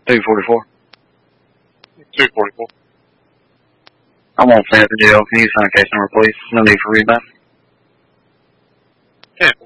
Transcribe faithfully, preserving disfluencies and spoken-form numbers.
two forty-four. two forty-four. I'm on San Jail. Can you sign a case number, please? No need for rebound. ten